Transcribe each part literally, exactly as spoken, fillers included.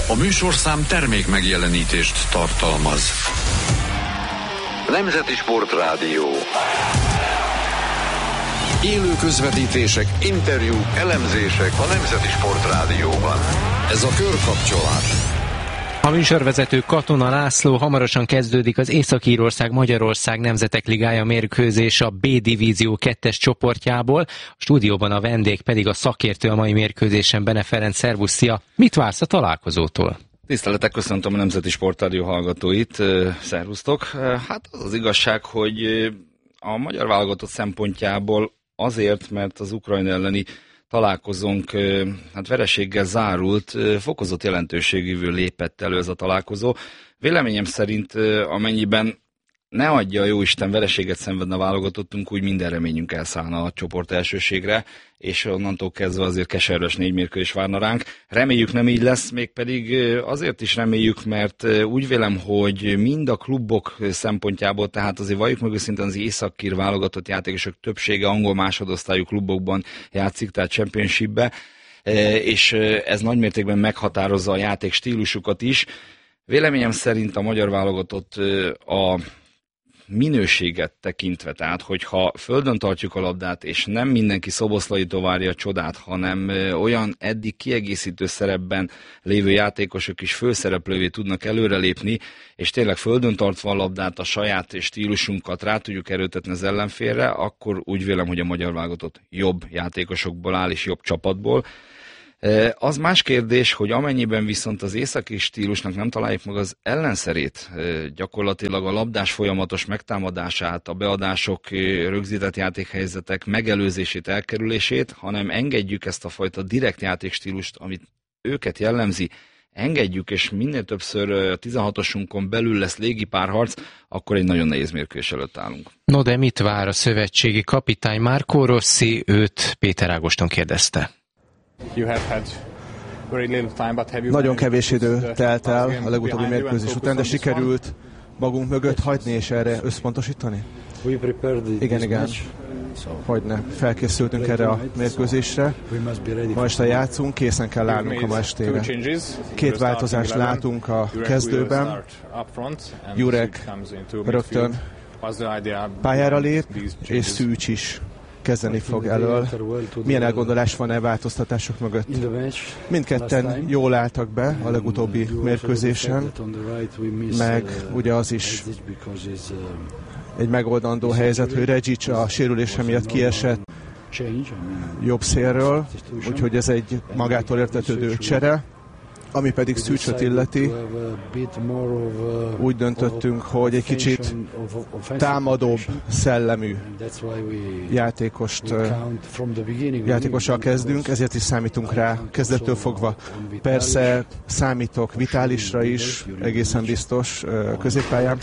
A műsorszám termék megjelenítést tartalmaz. Nemzeti Sportrádió. Élő közvetítések, interjúk, elemzések a Nemzeti Sportrádióban. Ez a Körkapcsolás. A műsorvezető Katona László. Hamarosan kezdődik az Észak-Írország-Magyarország Nemzetek Ligája mérkőzés a B-divízió kettes csoportjából. A stúdióban a vendég pedig a szakértő a mai mérkőzésen, Bene Ferenc. Szervusz, szia! Mit vársz a találkozótól? Tiszteletek, köszöntöm a Nemzeti Sportrádió hallgatóit. Szervusztok! Hát az az igazság, hogy a magyar válogatott szempontjából azért, mert az Ukrajna elleni találkozónk hát vereséggel zárult, fokozott jelentőségűvel lépett elő ez a találkozó. Véleményem szerint, amennyiben ne adja a jóisten vereséget szenvedne a válogatottunk, úgy minden reményünk elszállna a csoport elsőségre, és onnantól kezdve azért keserves négy mérkőzés várna ránk. Reméljük nem így lesz, mégpedig azért is reméljük, mert úgy vélem, hogy mind a klubok szempontjából, tehát azért valljuk meg őszintén, az észak-ír válogatott játékosok többsége angol másodosztályú klubokban játszik, tehát Championshipbe, és ez nagymértékben meghatározza a játék stílusukat is. Véleményem szerint a magyar válogatott a minőséget tekintve, tehát hogyha földön tartjuk a labdát, és nem mindenki Szoboszlaitól várja a csodát, hanem olyan eddig kiegészítő szerepben lévő játékosok is főszereplővé tudnak előrelépni, és tényleg földön tartva a labdát, a saját stílusunkat rá tudjuk erőltetni az ellenfélre, akkor úgy vélem, hogy a magyar válogatott jobb játékosokból áll és jobb csapatból. Az más kérdés, hogy amennyiben viszont az északi stílusnak nem találjuk meg az ellenszerét, gyakorlatilag a labdás folyamatos megtámadását, a beadások, rögzített játékhelyzetek megelőzését, elkerülését, hanem engedjük ezt a fajta direkt játékstílust, amit őket jellemzi, engedjük, és minél többször tizenhatosunkon belül lesz légipárharc, akkor egy nagyon nehéz mérkőzés előtt állunk. No, de mit vár a szövetségi kapitány Marco Rossi? Őt Péter Ágoston kérdezte. Nagyon kevés idő telt el a legutóbbi mérkőzés után, de sikerült magunk mögött hagyni és erre összpontosítani? Igen, igen. Hogyne. Felkészültünk erre a mérkőzésre. Ma este játszunk, készen kell állnunk a ma estére. Két változást látunk a kezdőben. Jurek rögtön pályára lép, és Szűcs is kezdeni fog elől. Milyen elgondolás van-e változtatások mögött? Mindketten jól álltak be a legutóbbi mérkőzésen, meg ugye az is egy megoldandó helyzet, hogy Regic a sérülése miatt kiesett jobb szélről, úgyhogy ez egy magától értetődő csere. Ami pedig Szűcsöt illeti, úgy döntöttünk, hogy egy kicsit támadóbb szellemű játékost, játékossal kezdünk, ezért is számítunk rá kezdettől fogva. Persze számítok Vitálisra is, egészen biztos középpályán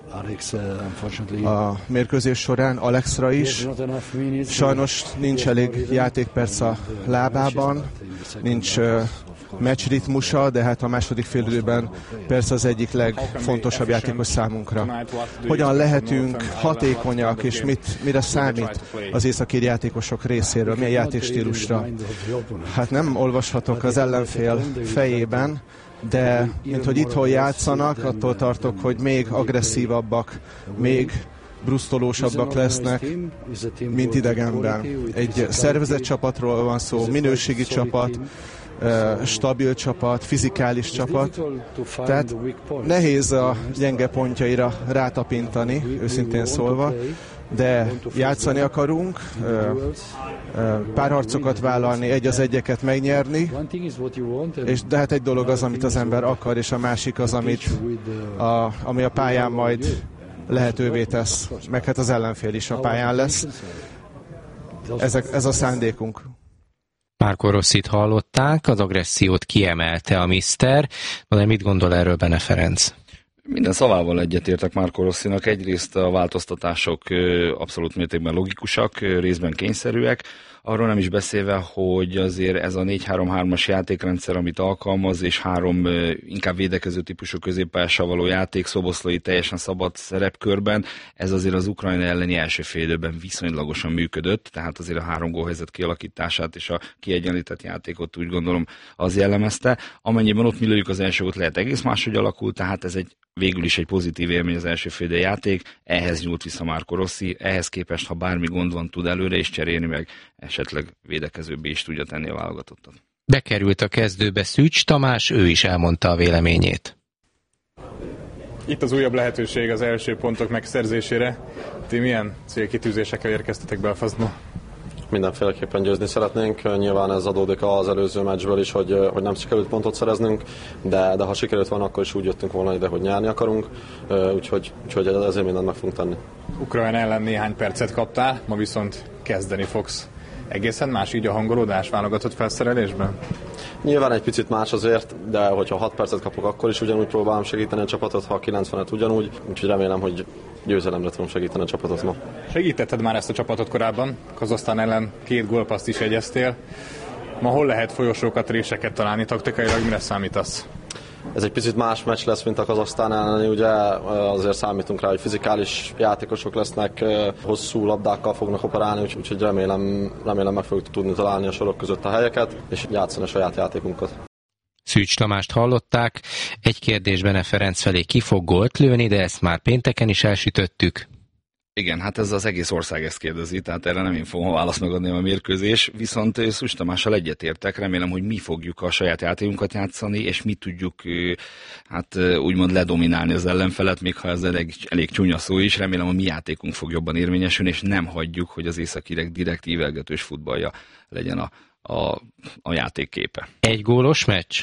a mérkőzés során, Alexra is. Sajnos nincs elég játékperc a lábában, nincs meccsritmusa, de hát a második félidőben persze az egyik legfontosabb játékos számunkra. Hogyan lehetünk hatékonyak, és mit, mire számít az északír játékosok részéről, milyen játékstílusra? Hát nem olvashatok az ellenfél fejében, de mint hogy itthon játszanak, attól tartok, hogy még agresszívabbak, még brusztolósabbak lesznek, mint idegenben. Egy szervezett csapatról van szó, minőségi csapat, stabil csapat, fizikális csapat, tehát nehéz a gyenge pontjaira rátapintani, őszintén szólva, de játszani akarunk, párharcokat vállalni, egy az egyeket megnyerni, és de hát egy dolog az, amit az ember akar, és a másik az, amit a, ami a pályán majd lehetővé tesz, meg hát az ellenfél is a pályán lesz. Ezek, ez a szándékunk. Marco Rossit hallották, az agressziót kiemelte a miszter, de mit gondol erről Bene Ferenc? Minden szavával egyetértek Marco Rossinak. Egyrészt a változtatások abszolút mértékben logikusak, részben kényszerűek. Arról nem is beszélve, hogy azért ez a négy három hármas játékrendszer, amit alkalmaz, és három inkább védekező típusú középpályással való játék, Szoboszlai teljesen szabad szerepkörben, ez azért az Ukrajna elleni első fél időben viszonylagosan működött, tehát azért a három gólhelyzet kialakítását és a kiegyenlített játékot úgy gondolom az jellemezte. Amennyiben ott mi lőjük az első gólt, lehet egész máshogy alakult, tehát ez egy végül is egy pozitív élmény az első fél idő játék, ehhez nyúlt vissza Marco Rossi, ehhez képest, ha bármi gond van, tud előre is cserélni, meg esetleg védekezőbbé is tudja tenni a válogatottat. Bekerült a kezdőbe Szűcs Tamás, ő is elmondta a véleményét. Itt az újabb lehetőség az első pontok megszerzésére. Ti milyen célkitűzésekkel érkeztetek Belfastba? Mindenféleképpen győzni szeretnénk. Nyilván ez adódik az előző meccsből is, hogy, hogy nem sikerült pontot szereznünk, de, de ha sikerült van, akkor is úgy jöttünk volna ide, hogy nyerni akarunk, úgyhogy, úgyhogy ezért mindent meg fogunk tenni. Ukrajna ellen néhány percet kaptál, ma viszont kezdeni fogsz. Egészen más így a hangolódás válogatott felszerelésben? Nyilván egy picit más azért, de hogyha hat percet kapok, akkor is ugyanúgy próbálom segíteni a csapatot, ha kilencvenet ugyanúgy, úgyhogy remélem, hogy győzelemre tudom segíteni a csapatot ma. Segítetted már ezt a csapatot korábban, Kazahsztán ellen két gólpasszt is jegyeztél. Ma hol lehet folyosókat, réseket találni, taktikailag mire számítasz? Ez egy picit más meccs lesz, mint a Kazahsztán elleni, ugye azért számítunk rá, hogy fizikális játékosok lesznek, hosszú labdákkal fognak operálni, úgyhogy remélem, remélem meg fogjuk tudni találni a sorok között a helyeket, és játszani a saját játékunkat. Szűcs Tamást hallották, egy kérdés Bene Ferenc felé ki fog gólt lőni, de ezt már pénteken is elsütöttük. Igen, hát ez az egész ország ezt kérdezi, tehát erre nem én fogom választ megadni a mérkőzés, viszont Szűcs Tamással egyetértek, remélem, hogy mi fogjuk a saját játékunkat játszani, és mi tudjuk hát úgymond ledominálni az ellenfelet, még ha ez elég, elég csúnya szó is, remélem, hogy mi játékunk fog jobban érvényesülni, és nem hagyjuk, hogy az északírek direkt ívelgetős futballja legyen a, a, a játékképe. Egy gólos meccs?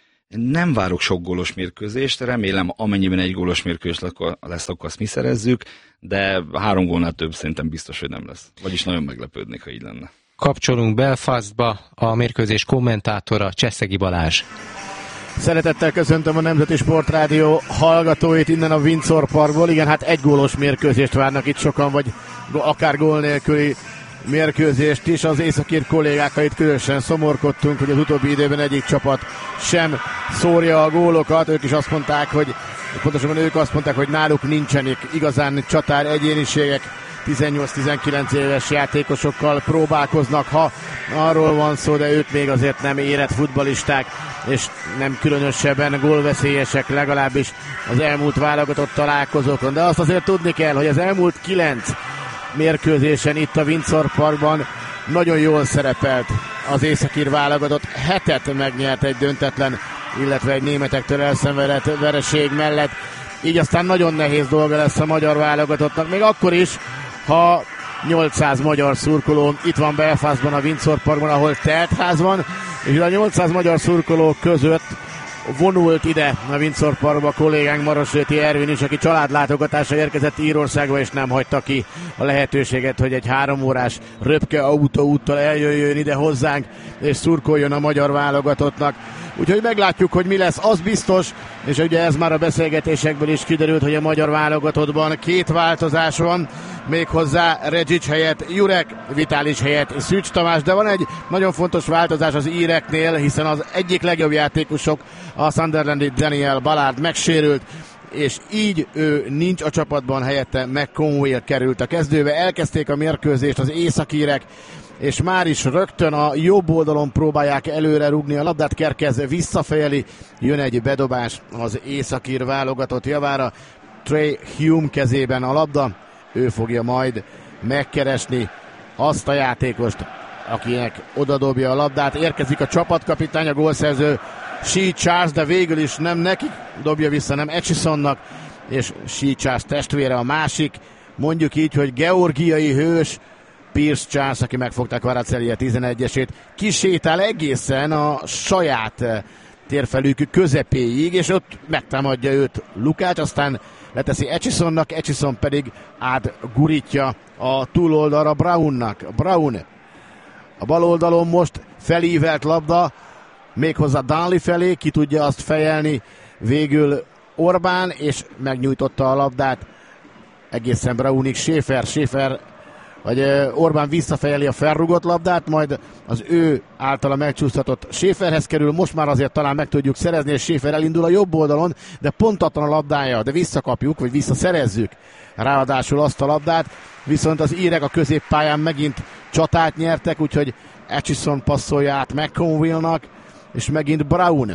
Nem várok sok gólos mérkőzést, remélem, amennyiben egy gólos mérkőzés lesz, akkor azt mi szerezzük, de három gólnál több szerintem biztos, hogy nem lesz. Vagyis nagyon meglepődnék, ha így lenne. Kapcsolunk Belfastba, a mérkőzés kommentátora Cseszegi Balázs. Szeretettel köszöntöm a Nemzeti Sportrádió hallgatóit innen a Windsor Parkból. Igen, hát egy gólos mérkőzést várnak itt sokan, vagy akár gól nélküli mérkőzést is. Az északír kollégákkal itt különösen szomorkodtunk, hogy az utóbbi időben egyik csapat sem szórja a gólokat. Ők is azt mondták, hogy pontosabban ők azt mondták, hogy náluk nincsenek igazán csatár egyéniségek, tizennyolc-tizenkilenc éves játékosokkal próbálkoznak, ha arról van szó, de ők még azért nem érett futballisták, és nem különösebben gólveszélyesek, legalábbis az elmúlt válogatott találkozókon. De azt azért tudni kell, hogy az elmúlt kilenc mérkőzésen itt a Windsor Parkban nagyon jól szerepelt az északír válogatott, hetet megnyert egy döntetlen, illetve egy németektől elszenvedett vereség mellett, így aztán nagyon nehéz dolga lesz a magyar válogatottnak, még akkor is, ha nyolcszáz magyar szurkoló itt van Belfastban, a Windsor Parkban, ahol teltház van, és a nyolcszáz magyar szurkoló között vonult ide a Windsor Parkba a kollégánk Marosréti Ervin is, aki családlátogatásra érkezett Írországba, és nem hagyta ki a lehetőséget, hogy egy három órás röpke autóúttal eljöjjön ide hozzánk, és szurkoljon a magyar válogatottnak. Úgyhogy meglátjuk, hogy mi lesz, az biztos, és ugye ez már a beszélgetésekből is kiderült, hogy a magyar válogatottban két változás van, méghozzá Reggic helyett Jurek, Vitális helyett Szűcs Tamás, de van egy nagyon fontos változás az íreknél, hiszen az egyik legjobb játékosok, a Sunderlandi Daniel Ballard megsérült, és így ő nincs a csapatban, helyette McConville került a kezdőbe. Elkezdték a mérkőzést az északírek, és már is rögtön a jobb oldalon próbálják előre rúgni a labdát, Kerkez visszafejeli, jön egy bedobás az északír válogatott javára, Trey Hume kezében a labda, ő fogja majd megkeresni azt a játékost, akinek odadobja a labdát. Érkezik a csapatkapitány, a gólszerző Shea Charles, de végül is nem neki dobja vissza, nem Etchisonnak, és Shea Charles testvére a másik, mondjuk így, hogy georgiai hős, Pierce Charles, aki megfogta Kvaratskhelia tizenegyesét, kisétál egészen a saját térfelük közepéig, és ott megtámadja őt Lukács, aztán leteszi Etchisonnak, Etchison pedig átgurítja a túloldalra Brownnak. Brown a bal oldalon most felívelt labda, méghozzá Danley felé, ki tudja azt fejelni végül Orbán, és megnyújtotta a labdát egészen Brownig Schäfer. Schäfer vagy Orbán visszafejeli a felrugott labdát, majd az ő általa megcsúsztatott Schäferhez kerül, most már azért talán meg tudjuk szerezni, és Schäfer elindul a jobb oldalon, de pontatlan a labdája, de visszakapjuk, vagy visszaszerezzük ráadásul azt a labdát, viszont az írek a középpályán megint csatát nyertek, úgyhogy Atchison passzolja át McConville-nak, és megint Brown.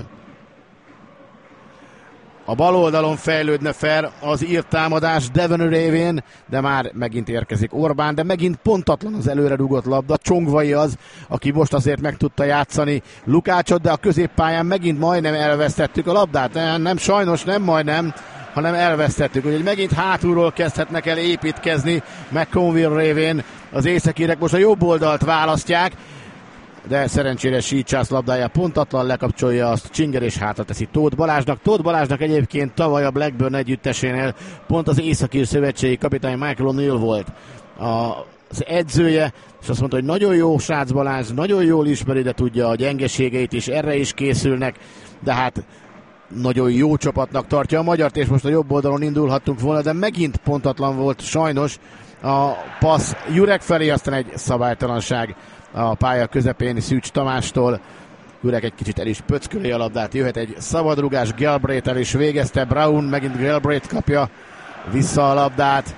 A bal oldalon fejlődne fel az ír támadás Devon révén, de már megint érkezik Orbán, de megint pontatlan az előre rugott labda. Csongvai az, aki most azért meg tudta játszani Lukácsot, de a középpályán megint majdnem elvesztettük a labdát. Nem, nem sajnos, nem majdnem, hanem elvesztettük. Úgyhogy megint hátulról kezdhetnek el építkezni McConville révén. Az északírek most a jobb oldalt választják, de szerencsére Sícsász labdája pontatlan, lekapcsolja azt Csinger, és hátra teszi Tóth Balázsnak. Tóth Balázsnak egyébként tavaly a Blackburn együttesénél pont az északír szövetségi kapitány Michael O'Neill volt az edzője, és azt mondta, hogy nagyon jó srác Balázs, nagyon jól ismeri, de tudja a gyengeségeit is, erre is készülnek, de hát nagyon jó csapatnak tartja a magyart, és most a jobb oldalon indulhattunk volna, de megint pontatlan volt sajnos a passz Jurek felé, aztán egy szabálytalanság a pálya közepén Szűcs Tamástól. Jurek egy kicsit el is pöcköli a labdát, jöhet egy szabadrugás, Galbraith el is végezte, Brown, megint Galbraith kapja vissza a labdát.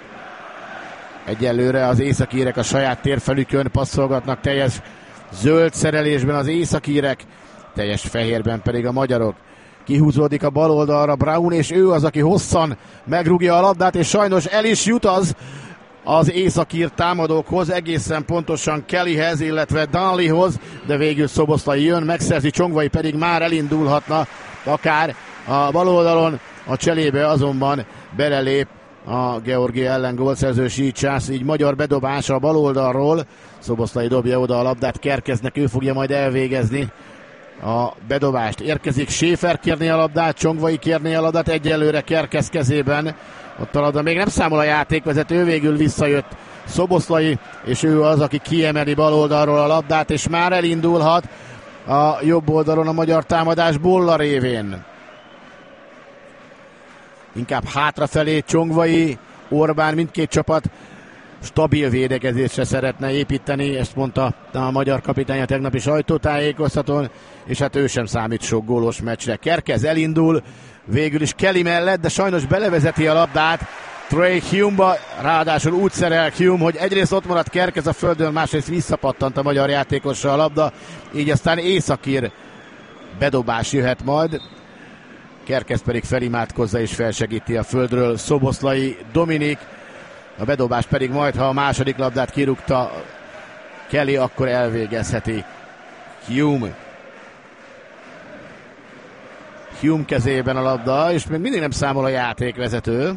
Egyelőre az északírek a saját térfelükön passzolgatnak, teljes zöld szerelésben az északírek, teljes fehérben pedig a magyarok. Kihúzódik a bal oldalra Brown, és ő az, aki hosszan megrúgja a labdát, és sajnos el is jut az az északír támadókhoz, egészen pontosan Kellyhez, illetve Dunleyhoz, de végül Szoboszlai jön, megszerzi, Csongvai pedig már elindulhatna akár a bal oldalon, a cselébe azonban belelép a Georgia ellen gólszerző Sícsász, így magyar bedobása a bal oldalról. Szoboszlai dobja oda a labdát Kerkeznek, ő fogja majd elvégezni a bedobást. Érkezik Schäfer kérni a labdát, Csongvai kérni a labdát, egyelőre Kerkez kezében. Ott a labda még nem számol a játékvezető, végül visszajött Szoboszlai, és ő az, aki kiemeli bal oldalról a labdát, és már elindulhat a jobb oldalon a magyar támadás Bolla révén. Inkább hátrafelé Csongvai, Orbán, mindkét csapat stabil védekezésre szeretne építeni, ezt mondta a magyar kapitány a tegnapi sajtótájékoztatón, és hát ő sem számít sok gólos meccsre. Kerkez elindul, végül is Kelly mellett, de sajnos belevezeti a labdát Trey Hume-ba, ráadásul úgy szerel Hume, hogy egyrészt ott maradt Kerkez a földön, másrészt visszapattant a magyar játékosra a labda, így aztán északír bedobás jöhet majd. Kerkez pedig felimádkozza és felsegíti a földről Szoboszlai Dominik, a bedobás pedig majd, ha a második labdát kirúgta Kelly, akkor elvégezheti Hume. Hume kezében a labda, és még mindig nem számol a játékvezető.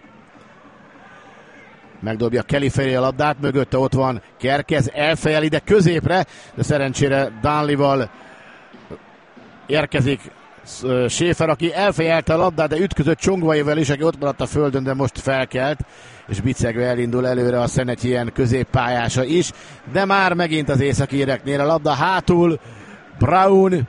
Megdobja Kelly felé a labdát, mögötte ott van Kerkez, elfejel ide középre, de szerencsére Dunleyval érkezik Schäfer, aki elfejelte a labdát, de ütközött Csongvaival is, aki ott maradt a földön, de most felkelt, és bicegve elindul előre a Szenetyien középpályása is, de már megint az északíreknél a labda hátul, Brown,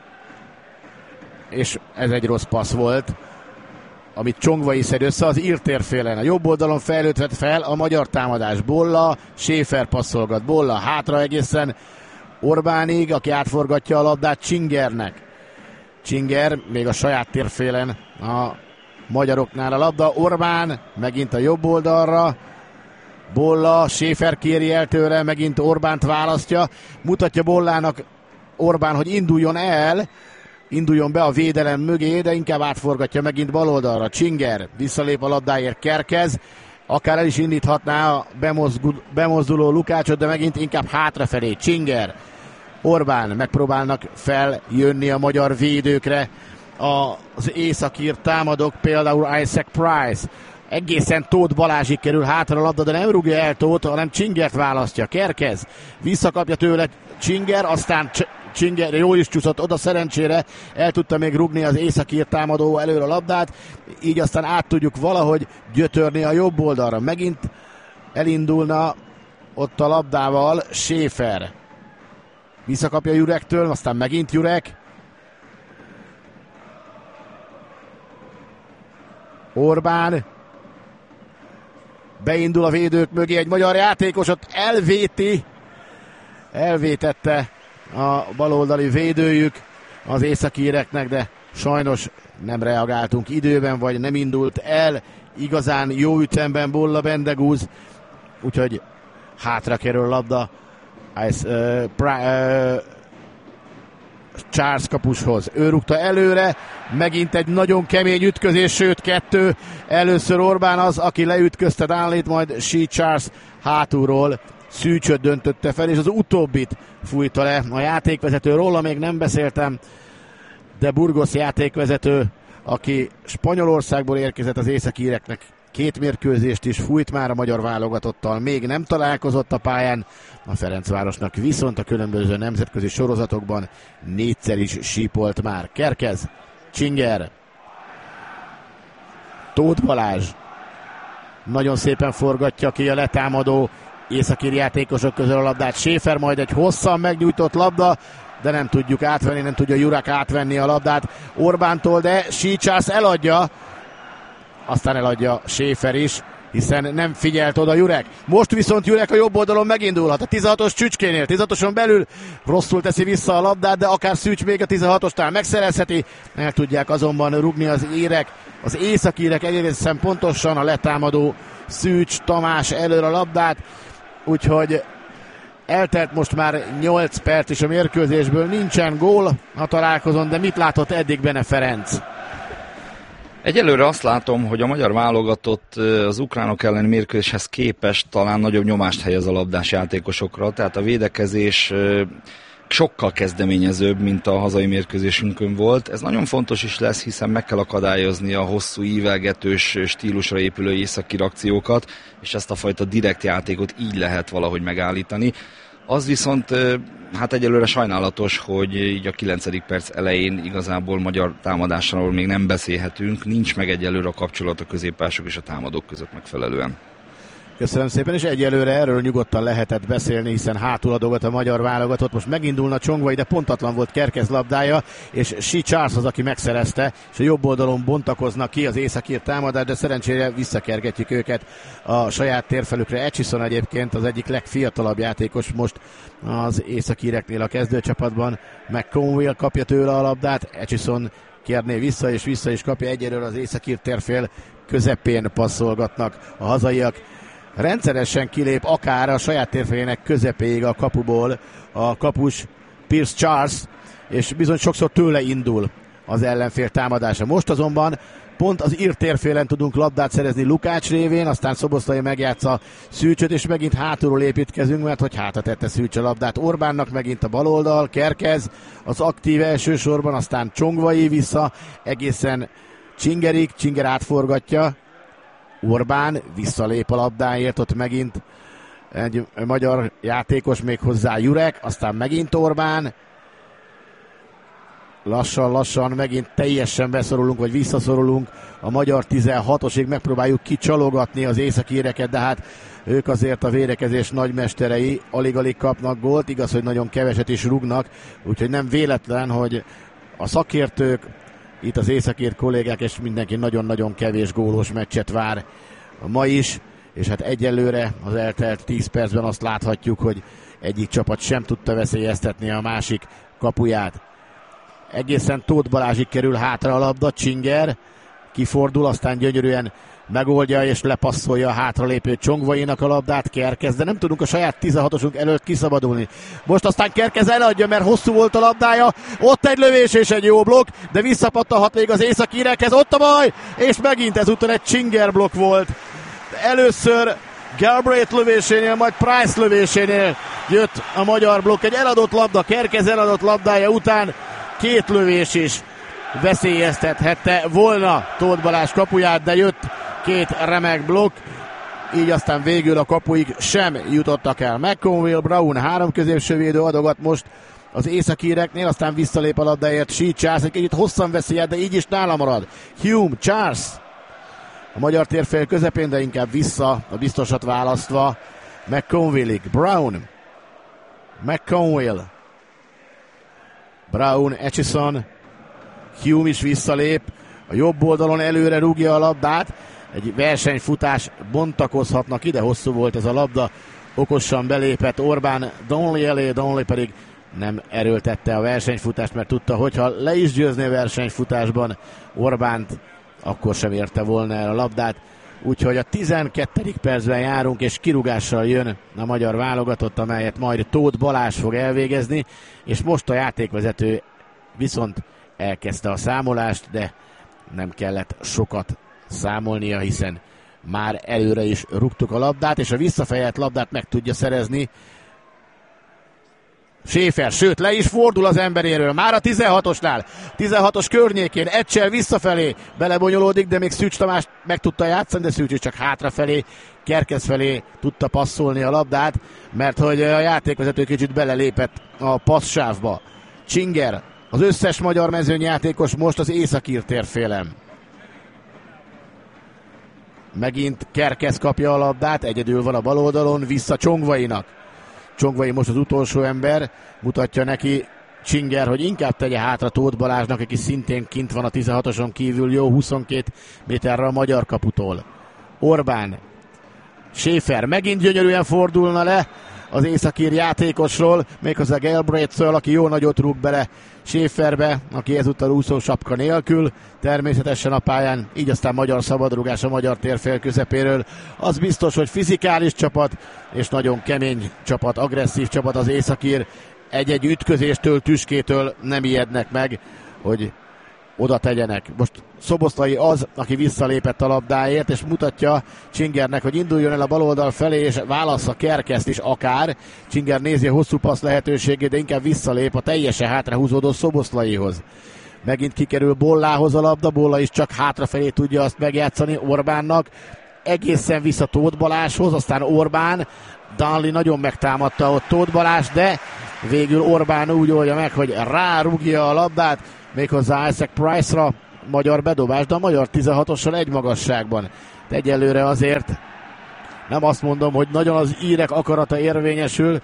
és ez egy rossz passz volt, amit Csongvai szed össze az ír térfélen. A jobb oldalon fejlődhet fel a magyar támadás. Bolla, Schäfer passzolgat, Bolla hátra egészen Orbánig, aki átforgatja a labdát Csingernek. Csinger még a saját térfélen a magyaroknál a labda. Orbán megint a jobb oldalra. Bolla, Schäfer kéri el tőle, megint Orbánt választja. Mutatja Bollának Orbán, hogy induljon el, induljon be a védelem mögé, de inkább átforgatja megint bal oldalra. Csinger visszalép a labdáért, Kerkez. Akár el is indíthatná a bemozduló Lukácsot, de megint inkább hátrafelé. Csinger. Orbán, megpróbálnak feljönni a magyar védőkre az északír támadók, például Isaac Price. Egészen Tóth Balázsig kerül hátra a labda, de nem rúgja el Tóth, hanem Csingert választja. Kerkez visszakapja tőle Csinger, aztán Csinger jól is csúszott oda, szerencsére el tudta még rúgni az északír támadó előre a labdát, így aztán át tudjuk valahogy gyötörni a jobb oldalra. Megint elindulna ott a labdával Schäfer. Visszakapja Jurektől, aztán megint Jurek. Orbán. beindul a védők mögé, egy magyar játékosot elvéti, elvétette a baloldali védőjük az északíreknek, de sajnos nem reagáltunk időben, vagy nem indult el igazán jó ütemben Bolla Bendegúz, úgyhogy hátra kerül labda Ice, uh, pra, uh, Charles kapushoz. Ő rúgta előre, megint egy nagyon kemény ütközés, sőt kettő. Először Orbán az, aki leütközte Dánlit, majd Shea Charles hátulról Szűcsöt döntötte fel, és az utóbbit fújta le a játékvezető. Róla még nem beszéltem, de Burgos játékvezető, aki Spanyolországból érkezett az északíreknek, két mérkőzést is fújt már a magyar válogatottal, még nem találkozott a pályán, a Ferencvárosnak viszont a különböző nemzetközi sorozatokban négyszer is sípolt már. Kerkez, Csinger, Tóth Balázs nagyon szépen forgatja ki a letámadó északír játékosok közül a labdát. Schäfer, majd egy hosszan megnyújtott labda, de nem tudjuk átvenni, nem tudja Jurek átvenni a labdát Orbántól, de Shea Charles eladja, aztán eladja Schäfer is, hiszen nem figyelt oda Jurek. Most viszont Jurek a jobb oldalon megindulhat. A tizenhatos Csücskénél, tizenhatoson belül rosszul teszi vissza a labdát, de akár Szűcs még a tizenhatosnál megszerezheti. El tudják azonban rugni az érek, az északírek egészen pontosan, a letámadó Szűcs Tamás előre a labdát, úgyhogy eltelt most már nyolc perc is a mérkőzésből, nincsen gól a találkozón, de mit látott eddig Bene Ferenc? Egyelőre azt látom, hogy a magyar válogatott az ukránok elleni mérkőzéshez képest talán nagyobb nyomást helyez a labdás játékosokra, tehát a védekezés sokkal kezdeményezőbb, mint a hazai mérkőzésünkön volt. Ez nagyon fontos is lesz, hiszen meg kell akadályozni a hosszú ívelgetős stílusra épülő északír akciókat, és ezt a fajta direkt játékot így lehet valahogy megállítani. Az viszont hát egyelőre sajnálatos, hogy így a kilencedik perc elején igazából magyar támadásról még nem beszélhetünk, nincs meg egyelőre a kapcsolat a középpások és a támadók között megfelelően. Köszönöm szépen, és egyelőre erről nyugodtan lehetett beszélni, hiszen hátul adogat a magyar válogatott. Most megindulna Csongvai, de pontatlan volt Kerkez labdája, és Shea Charles az, aki megszerezte, és a jobb oldalon bontakoznak ki az északír támadás, de szerencsére visszakergetjük őket a saját térfelükre. Etchison egyébként az egyik legfiatalabb játékos most az északíreknél a kezdőcsapatban. McConville kapja tőle a labdát, Etchison kérné vissza, és vissza is kapja. Egyelőre az északír térfél közepén passzolgatnak a hazaiak. Rendszeresen kilép akár a saját térfélének közepéig a kapuból a kapus Pierce Charles, és bizony sokszor tőle indul az ellenfél támadása. Most azonban pont az ír térfélen tudunk labdát szerezni Lukács révén, aztán Szoboszlai megjátsza Szűcsöt, és megint hátulról építkezünk, mert hogy hátra tette Szűcs a labdát. Orbánnak megint a baloldal, Kerkez az aktív elsősorban, aztán Csongvai vissza egészen Csingerig, Csinger átforgatja, Orbán visszalép a labdáért, ott megint egy magyar játékos, még hozzá Jurek, aztán megint Orbán. Lassan-lassan megint teljesen beszorulunk, vagy visszaszorulunk a magyar tizenhatosig, megpróbáljuk kicsalogatni az északíreket, de hát ők azért a védekezés nagymesterei, alig-alig kapnak gólt, igaz, hogy nagyon keveset is rúgnak, úgyhogy nem véletlen, hogy a szakértők, itt az északír kollégák, és mindenki nagyon-nagyon kevés gólos meccset vár ma is, és hát egyelőre az eltelt tíz percben azt láthatjuk, hogy egyik csapat sem tudta veszélyeztetni a másik kapuját. Egészen Tóth Balázsig kerül hátra a labda, Csinger kifordul, aztán gyönyörűen megoldja és lepasszolja a hátralépő Csongvainak a labdát, Kerkez, de nem tudunk a saját tizenhatosunk előtt kiszabadulni. Most aztán Kerkez eladja, mert hosszú volt a labdája, ott egy lövés és egy jó blokk, de visszapattanhat még az északírekhez, ott a baj, és megint ezúttal egy Csinger blokk volt. Először Galbraith lövésénél, majd Price lövésénél jött a magyar blokk, egy eladott labda, Kerkez eladott labdája után két lövés is veszélyeztethette volna Tóth Balázs kapuját, de jött két remek blokk, így aztán végül a kapuig sem jutottak el. McConville, Brown, három középsővédő adogat most az északíreknél, aztán visszalép a labdáért Shea Charles, egy kicsit hosszan veszi el, de így is nála marad. Hume, Charles a magyar térfél közepén, de inkább vissza a biztosat választva McConville-ig. Brown, McConville, Brown, Etchison, Hume is visszalép, a jobb oldalon előre rúgja a labdát, egy versenyfutás, bontakozhatnak ide, hosszú volt ez a labda, okosan belépett Orbán Donnelly elé, Donnelly pedig nem erőltette a versenyfutást, mert tudta, hogyha le is győzné a versenyfutásban Orbánt, akkor sem érte volna el a labdát. Úgyhogy a tizenkettedik percben járunk, és kirúgással jön a magyar válogatott, amelyet majd Tóth Balázs fog elvégezni, és most a játékvezető viszont elkezdte a számolást, de nem kellett sokat számolnia, hiszen már előre is rúgtuk a labdát, és a visszafejelt labdát meg tudja szerezni Schäfer, sőt le is fordul az emberéről, már a tizenhatosnál, tizenhatos környékén, egyszer visszafelé belebonyolódik, de még Szűcs Tamás meg tudta játszani, de Szűcs csak hátrafelé, Kerkez felé tudta passzolni a labdát, mert hogy a játékvezető kicsit belelépett a passzsávba. Csinger, az összes magyar mezőnyjátékos most az északír térfélen. Megint Kerkez kapja a labdát, egyedül van a bal oldalon, vissza Csongvainak. Csongvai most az utolsó ember, mutatja neki Csinger, hogy inkább tegye hátra Tóth Balázsnak, aki szintén kint van a tizenhatoson kívül, jó huszonkét méterre a magyar kaputól. Orbán, Schäfer megint gyönyörűen fordulna le az északír játékosról, méghozzá Galbraithről, aki jó nagyot rúg bele Schäferbe, aki ezúttal úszósapka nélkül, természetesen a pályán, így aztán magyar szabadrugás a magyar térfél közepéről. Az biztos, hogy fizikális csapat, és nagyon kemény csapat, agresszív csapat az északír. Egy-egy ütközéstől, tüskétől nem ijednek meg, hogy oda tegyenek. Most Szoboszlai az, aki visszalépett a labdáért, és mutatja Csingernek, hogy induljon el a baloldal felé, és válassza Kerkezt is akár. Csinger nézi a hosszú passz lehetőségét, de inkább visszalép a teljesen hátrahúzódó Szoboszlaihoz. Megint kikerül Bollához a labda, Bolla is csak hátrafelé tudja azt megjátszani Orbánnak. Egészen vissza Tóth Balázshoz, aztán Orbán, Donnelly nagyon megtámadta ott Tóth Balázs, de végül Orbán úgy oldja meg, hogy rárúgja a labdát, méghozzá Isaac Price-ra, magyar bedobás, de a magyar tizenhatossal egy magasságban. De egyelőre azért nem azt mondom, hogy nagyon az írek akarata érvényesül,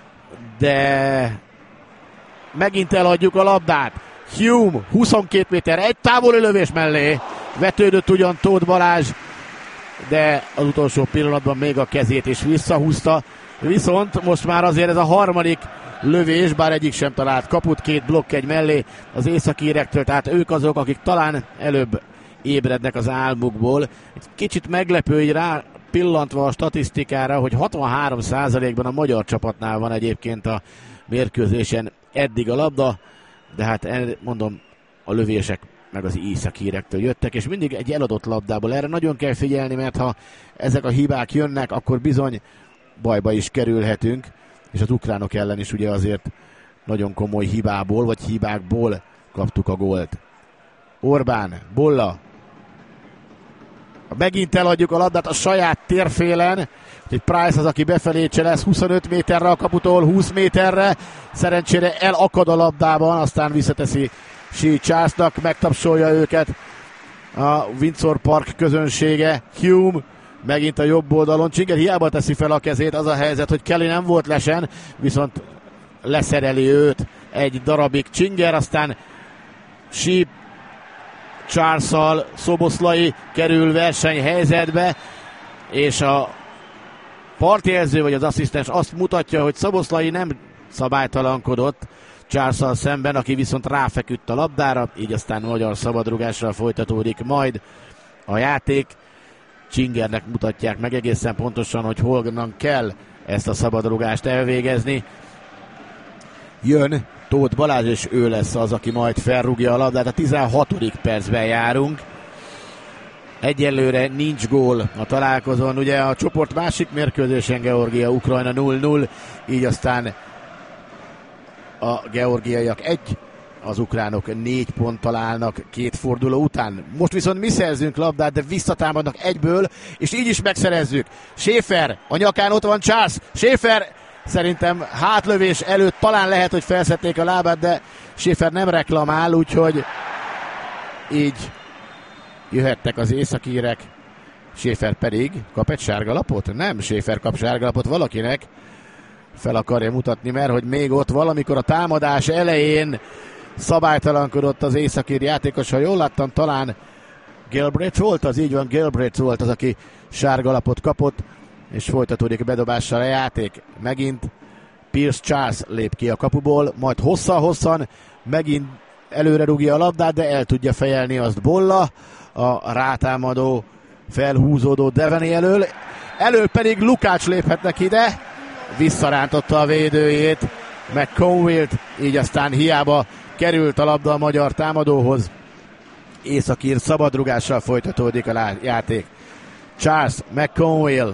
de megint eladjuk a labdát. Hume, huszonkét méter, egy távoli lövés mellé, vetődött ugyan Tóth Balázs, de az utolsó pillanatban még a kezét is visszahúzta, viszont most már azért ez a harmadik lövés, bár egyik sem talált kaput, két blokk egy mellé az északírektől, tehát ők azok, akik talán előbb ébrednek az álmukból. Egy kicsit meglepő, így rá pillantva a statisztikára, hogy hatvanhárom százalékban a magyar csapatnál van egyébként a mérkőzésen eddig a labda, de hát mondom, a lövések meg az északírektől jöttek, és mindig egy eladott labdából. Erre nagyon kell figyelni, mert ha ezek a hibák jönnek, akkor bizony bajba is kerülhetünk, és az ukránok ellen is ugye azért nagyon komoly hibából, vagy hibákból kaptuk a gólt. Orbán, Bolla. Megint eladjuk a labdát a saját térfélen, hogy Price az, aki befelé lesz huszonöt méterre a kaputól, húsz méterre. Szerencsére elakad a labdában, aztán visszateszi Shea Charlesnak, megtapsolja őket a Windsor Park közönsége. Hume megint a jobb oldalon, Csinger hiába teszi fel a kezét, az a helyzet, hogy Kelly nem volt lesen, viszont leszereli őt egy darabig Csinger, aztán Shea Charles-szal Szoboszlai kerül versenyhelyzetbe, és a partjelző vagy az asszisztens azt mutatja, hogy Szoboszlai nem szabálytalankodott Charles-szal szemben, aki viszont ráfeküdt a labdára, így aztán magyar szabadrugásra folytatódik majd a játék. Csingernek mutatják meg egészen pontosan, hogy honnan kell ezt a szabadrugást elvégezni. Jön Tóth Balázs, és ő lesz az, aki majd felrúgja a labdát. A tizenhatodik percben járunk. Egyelőre nincs gól a találkozón. Ugye a csoport másik mérkőzésen Georgia, Ukrajna nulla nulla, így aztán a georgiaiak egy, az ukránok négy ponttal állnak két forduló után. Most viszont mi szerzünk labdát, de visszatámadnak egyből, és így is megszerezzük. Schäfer, a nyakán ott van Charles. Schäfer szerintem hátlövés előtt talán lehet, hogy felszedték a lábát, de Schäfer nem reklamál, úgyhogy így jöhettek az északírek. Schäfer pedig kap egy sárgalapot? Nem, Schäfer kap sárgalapot valakinek. Fel akarja mutatni, mert hogy még ott valamikor a támadás elején szabálytalankodott az északír játékos, ha jól láttam, talán Galbraith volt az, így van, Galbraith volt az, aki sárgalapot kapott, és folytatódik a bedobással a játék. Megint Pierce Charles lép ki a kapuból, majd hosszan-hosszan megint előre rúgja a labdát, de el tudja fejelni azt Bolla, a rátámadó, felhúzódó Devaney elől. Elől pedig Lukács léphetnek ide, visszarántotta a védőjét, McConville-t, így aztán hiába került a labda a magyar támadóhoz. Északír szabadrugással folytatódik a játék. Charles, McConville.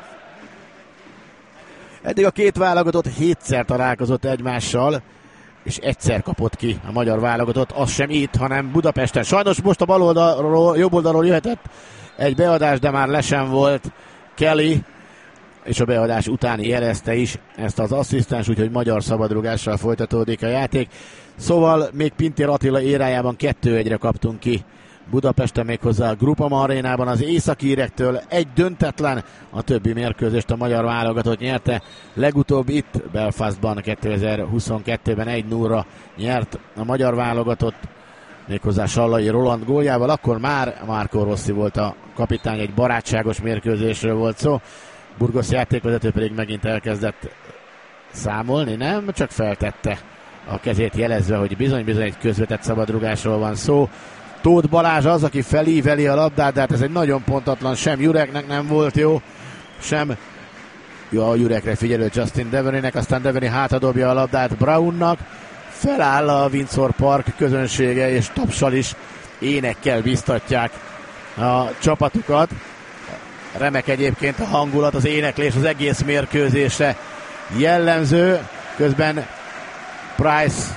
Eddig a két válogatott hétszer találkozott egymással, és egyszer kapott ki a magyar válogatott, az sem itt, hanem Budapesten. Sajnos most a bal oldalról, jobb oldalról jöhetett egy beadás, de már le sem volt Kelly, és a beadás utáni jelezte is ezt az asszisztens, úgyhogy magyar szabadrugással folytatódik a játék. Szóval még Pintér Attila érájában kettő egyre kaptunk ki Budapesten, méghozzá a Groupama arénában az északírektől, egy döntetlen, a többi mérkőzést a magyar válogatott nyerte. Legutóbb itt Belfastban kétezer-huszonkettőben egy nullra nyert a magyar válogatott, méghozzá Sallai Roland góljával, akkor már Marco Rossi volt a kapitány, egy barátságos mérkőzésről volt szó. Burgos játékvezető pedig megint elkezdett számolni, nem, csak feltette a kezét jelezve, hogy bizony-bizony egy közvetett szabadrugásról van szó. Tóth Balázs az, aki felíveli a labdát, de hát ez egy nagyon pontatlan, sem Jureknek nem volt jó, sem jó, a Jurekre figyelő Justin Devaneynek, aztán Devaney hátadobja a labdát Brownnak, feláll a Windsor Park közönsége, és tapsal is, énekkel biztatják a csapatukat. Remek egyébként a hangulat, az éneklés az egész mérkőzésre jellemző, közben Price,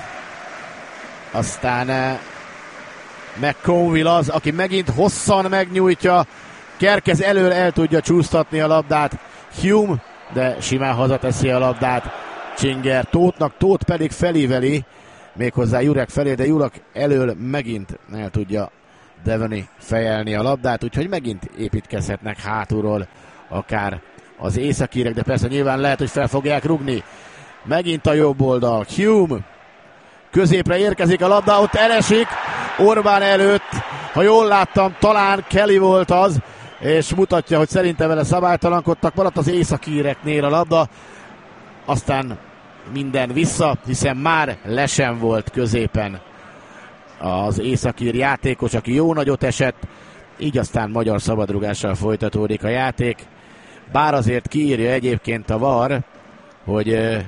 aztán McConville az, aki megint hosszan megnyújtja, Kerkez elől el tudja csúsztatni a labdát, Hume, de simán hazateszi a labdát Csinger Tóthnak, Tóth pedig felíveli, méghozzá Jurek felé, de Jurek elől megint el tudja Devaney fejelni a labdát, úgyhogy megint építkezhetnek hátulról akár az északírek, de persze nyilván lehet, hogy fel fogják rugni. Megint a jobb oldal, Hume, középre érkezik a labda, ott elesik, Orbán előtt, ha jól láttam, talán Kelly volt az, és mutatja, hogy szerintem vele szabálytalankodtak, maradt az északíreknél a labda, aztán minden vissza, hiszen már le sem volt középen az északír játékos, aki jó nagyot esett, így aztán magyar szabadrugással folytatódik a játék, bár azért kiírja egyébként a VAR, hogy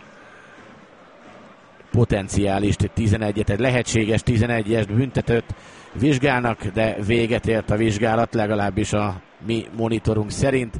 potenciális tizenegyet, egy lehetséges tizenegyes büntetőt vizsgálnak, de véget ért a vizsgálat, legalábbis a mi monitorunk szerint,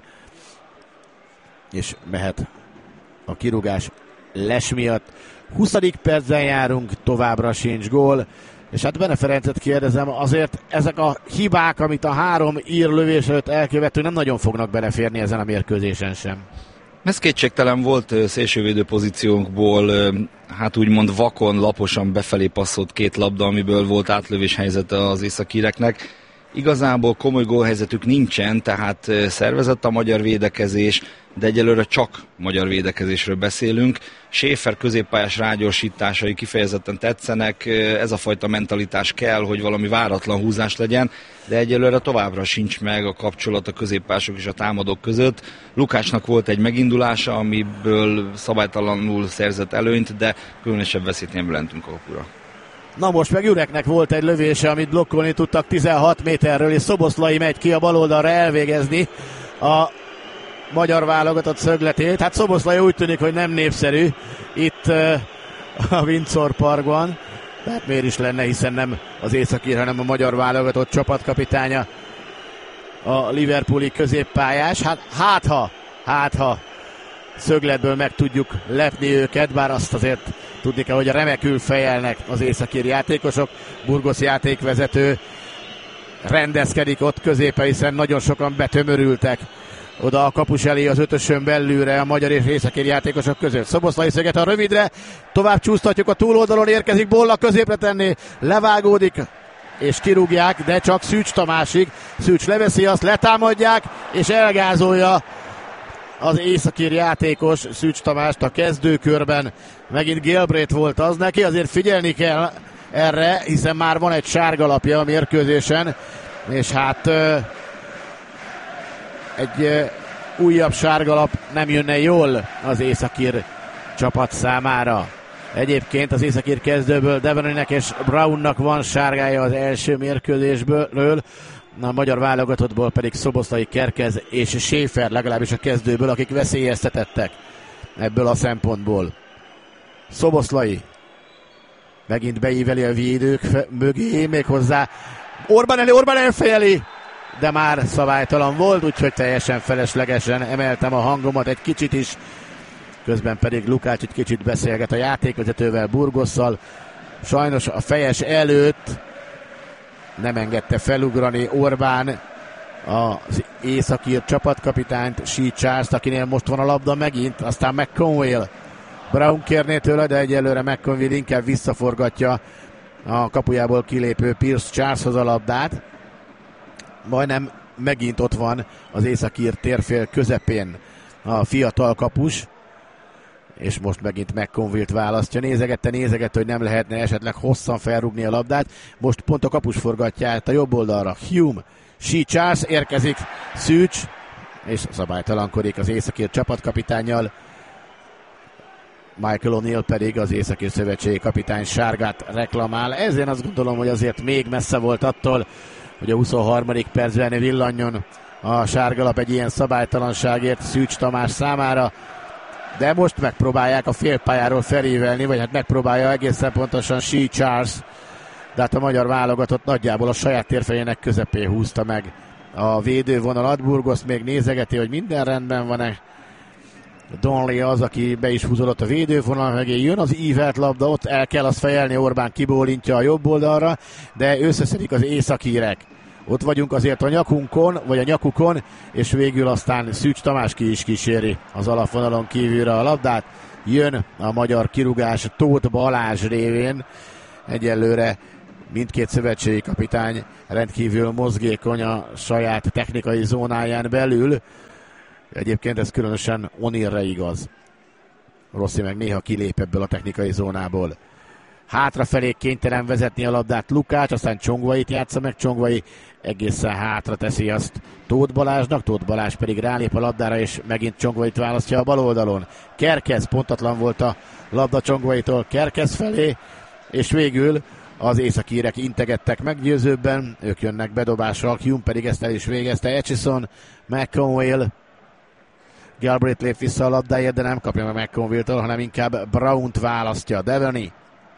és mehet a kirúgás Les miatt. huszadik percben járunk, továbbra sincs gól, és hát Bene Ferencet kérdezem, azért ezek a hibák, amit a három ír lövés előtt elkövető, nem nagyon fognak beleférni ezen a mérkőzésen sem. Ez kétségtelen volt, szélsővédő pozíciónkból, hát úgymond vakon, laposan befelé passzolt két labda, amiből volt átlövés helyzete az északíreknek. Igazából komoly gólhelyzetük nincsen, tehát szervezett a magyar védekezés, de egyelőre csak magyar védekezésről beszélünk. Schäfer középpályás rágyorsításai kifejezetten tetszenek, ez a fajta mentalitás kell, hogy valami váratlan húzás legyen, de egyelőre továbbra sincs meg a kapcsolat a középpályások és a támadók között. Lukácsnak volt egy megindulása, amiből szabálytalanul szerzett előnyt, de különösebb veszélyt nem jelentünk a kapura. Na most meg Jureknek volt egy lövése, amit blokkolni tudtak tizenhat méterről, és Szoboszlai megy ki a bal oldalra elvégezni a magyar válogatott szögletét. Hát Szoboszlai úgy tűnik, hogy nem népszerű itt uh, a Windsor Parkban. Tehát miért is lenne, hiszen nem az északír, hanem a magyar válogatott csapatkapitánya a liverpooli középpályás. Hát hátha, hátha szögletből meg tudjuk lepni őket, bár azt azért tudni kell, hogy remekül fejelnek az északír játékosok. Burgos játékvezető rendezkedik ott középen, hiszen nagyon sokan betömörültek oda a kapus elé az ötösön belülre a magyar és északír játékosok között. Szoboszlai szöget a rövidre, tovább csúsztatjuk, a túloldalon érkezik Bolla, középre tenni, levágódik és kirúgják, de csak Szűcs Tamásig. Szűcs leveszi azt, letámadják és elgázolja az északír játékos Szűcs Tamást a kezdőkörben. Megint Galbraith volt az neki, azért figyelni kell erre, hiszen már van egy sárgalapja a mérkőzésen. És hát egy újabb sárgalap nem jönne jól az északír csapat számára. Egyébként az északír kezdőből Devaneynek és Brownnak van sárgája az első mérkőzésből, a magyar válogatottból pedig Szoboszlai, Kerkez és Schäfer, legalábbis a kezdőből, akik veszélyeztetettek ebből a szempontból. Szoboszlai megint beíveli a védők mögé, méghozzá Orbán elé, Orbán elfejeli, de már szabálytalan volt, úgyhogy teljesen feleslegesen emeltem a hangomat egy kicsit is. Közben pedig Lukács egy kicsit beszélget a játékvezetővel, Burgosszal. Sajnos a fejes előtt nem engedte felugrani Orbán az északír csapatkapitányt, Shea Charles-t, akinél most van a labda megint, aztán McConville. Brown kérné tőle, de egyelőre McConville inkább visszaforgatja a kapujából kilépő Pierce Charleshoz a labdát. Majdnem megint ott van az északír térfél közepén a fiatal kapus, és most megint McConville-t választja. Nézegette, nézegette, hogy nem lehetne esetleg hosszan felrúgni a labdát. Most pont a kapus forgatja át a jobb oldalra. Hume, Shea Charles, érkezik Szűcs, és szabálytalankodik az északír csapatkapitánnyal. Michael O'Neill pedig az északír szövetségi kapitány sárgát reklamál. Ezért azt gondolom, hogy azért még messze volt attól, hogy a huszonharmadik percben villanjon a sárgalap egy ilyen szabálytalanságért Szűcs Tamás számára. De most megpróbálják a félpályáról felévelni, vagy hát megpróbálja egészen pontosan Shea Charles, de hát a magyar válogatott nagyjából a saját térfejének közepén húzta meg a védővonalat. Burgos még nézegeti, hogy minden rendben van-e. Donnelly az, aki be is húzódott a védővonal mögé, jön az ívelt labda, ott el kell azt fejelni, Orbán kibólintja a jobb oldalra, de összeszedik az északírek. Ott vagyunk azért a nyakunkon, vagy a nyakukon, és végül aztán Szűcs Tamás ki is kíséri az alapvonalon kívülre a labdát. Jön a magyar kirúgás Tóth Balázs révén. Egyelőre mindkét szövetségi kapitány rendkívül mozgékony a saját technikai zónáján belül. Egyébként ez különösen O'Neillre igaz. Rossi meg néha kilép ebből a technikai zónából. Hátrafelé kénytelen vezetni a labdát Lukács, aztán Csongvait játsza meg, Csongvai egészen hátra teszi azt Tóth Balázsnak, Tóth Balázs pedig rálép a labdára, és megint Csongvait választja a bal oldalon. Kerkez, pontatlan volt a labda Csongvaitól Kerkez felé, és végül az északírek integettek meggyőzőbben, ők jönnek bedobásra, Hume pedig ezt el is végezte. Etchison, McConville, Galbraith lép vissza a labdáért, de nem kapja meg McConville-től, hanem inkább Brown-t választja. Devaney,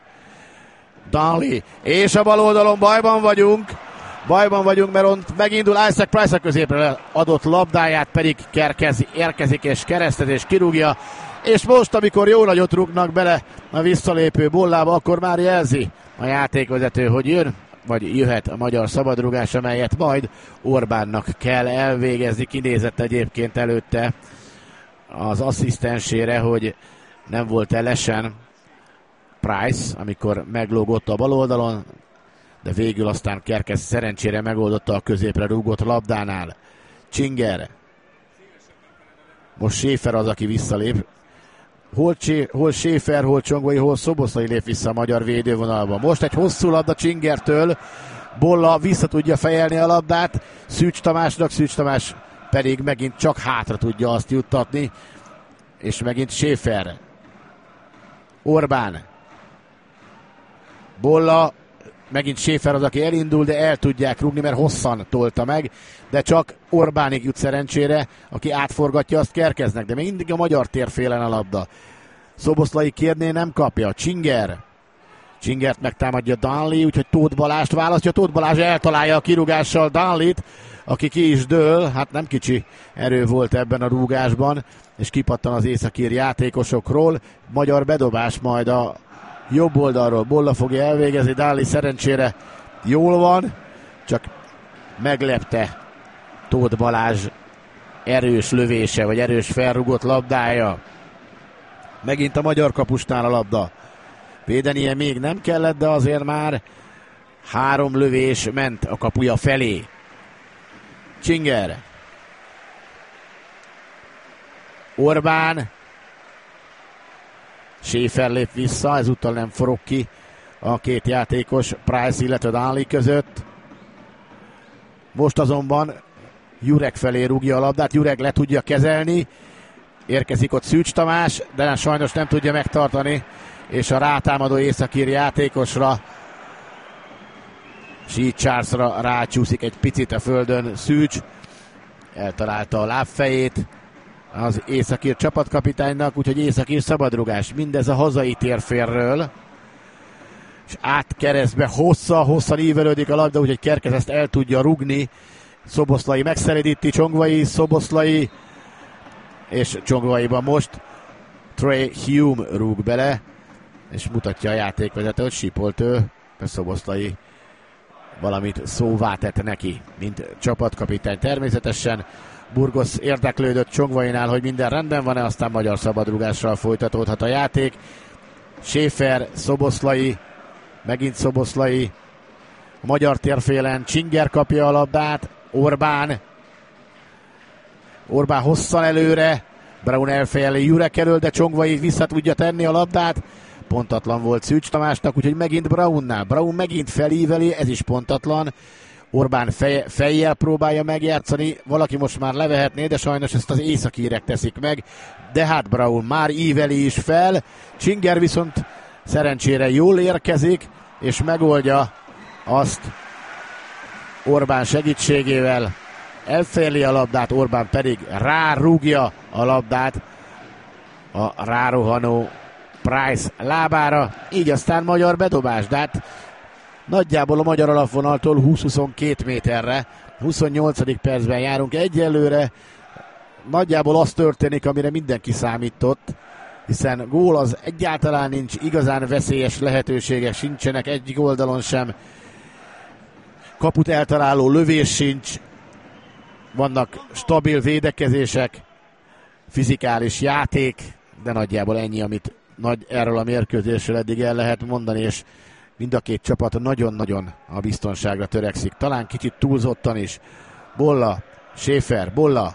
Donnelly, és a bal oldalon bajban vagyunk. Bajban vagyunk, mert ott megindul Isaac Price, a középre adott labdáját pedig Kerkez érkezik és keresztez és kirúgja. És most, amikor jó nagyot rúgnak bele a visszalépő bollába, akkor már jelzi a játékvezető, hogy jön, vagy jöhet a magyar szabadrúgás, amelyet majd Orbánnak kell elvégezni. Kinézett egyébként előtte az asszisztensére, hogy nem volt elesen Price, amikor meglógott a bal oldalon, de végül aztán Kerkez szerencsére megoldotta a középre rúgott labdánál. Csinger. Most Schäfer az, aki visszalép. Hol, Csé, hol Schäfer, hol Csongvai, hol Szoboszlai lép vissza a magyar védővonalba. Most egy hosszú labda Csingertől. Bolla vissza tudja fejelni a labdát Szűcs Tamásnak, Szűcs Tamás pedig megint csak hátra tudja azt juttatni. És megint Schäfer. Orbán. Bolla, megint Schäfer az, aki elindul, de el tudják rúgni, mert hosszan tolta meg, de csak Orbánig jut szerencsére, aki átforgatja, azt Kerkeznek, de mindig a magyar térfélen a labda. Szoboszlai kérné, nem kapja. Csinger. Csingert megtámadja Donnelly, úgyhogy Tóth Balást választja. Tóth Balázs eltalálja a kirúgással Donnellyt, aki ki is dől, hát nem kicsi erő volt ebben a rúgásban, és kipattan az északír játékosokról. Magyar bedobás majd a jobb oldalról. Bolla fogja elvégezni, Donnelly szerencsére jól van, csak meglepte Tóth Balázs erős lövése, vagy erős felrugott labdája. Megint a magyar kapusnál a labda. Védenie még nem kellett, de azért már három lövés ment a kapuja felé. Csinger. Orbán. Schäfer lép vissza, ezúttal nem forog ki a két játékos Price, illetve Donnelly között. Most azonban Jurek felé rúgja a labdát, Jurek le tudja kezelni, érkezik ott Szűcs Tamás, de sajnos nem tudja megtartani, és a rátámadó északír játékosra, Sheet Charlesra rácsúszik egy picit a földön Szűcs, eltalálta a lábfejét az északír csapatkapitánynak, úgyhogy északír szabadrugás, mindez a hazai térfélről, és át keresztbe hossza-hosszan ívelődik a labda, úgyhogy Kerkez ezt el tudja rugni, Szoboszlai megszeredíti, Csongvai, Szoboszlai, és Csongvaiban most Trey Hume rúg bele, és mutatja a játékvezető, hogy sípolt ő, Szoboszlai valamit szóvá tett neki, mint csapatkapitány. Természetesen Burgos érdeklődött Csongvainál, hogy minden rendben van-e, aztán magyar szabadrugással folytatódhat a játék. Schäfer, Szoboszlai, megint Szoboszlai, a magyar térfélen Csinger kapja a labdát, Orbán, Orbán hosszan előre, Brown elfejeli Jurek elől, de Csongvai vissza tudja tenni a labdát, pontatlan volt Szűcs Tamásnak, úgyhogy megint Brownnál, Brown megint felíveli, ez is pontatlan, Orbán fej, fejjel próbálja megjátszani, valaki most már levehetné, de sajnos ezt az északírek teszik meg, de hát Brown már íveli is fel, Csinger viszont szerencsére jól érkezik, és megoldja azt Orbán segítségével, elférli a labdát, Orbán pedig rárúgja a labdát a rárohanó Price lábára, így aztán magyar bedobás, de hát nagyjából a magyar alapvonaltól húsz-huszonkettő méterre, huszonnyolcadik percben járunk egyelőre, nagyjából az történik, amire mindenki számított, hiszen gól az egyáltalán nincs, igazán veszélyes lehetőségek sincsenek egyik oldalon sem, kaput eltaláló lövés sincs, vannak stabil védekezések, fizikális játék, de nagyjából ennyi, amit nagy, erről a mérkőzésről eddig el lehet mondani, és mind a két csapat nagyon-nagyon a biztonságra törekszik. Talán kicsit túlzottan is. Bolla, Schäfer, Bolla.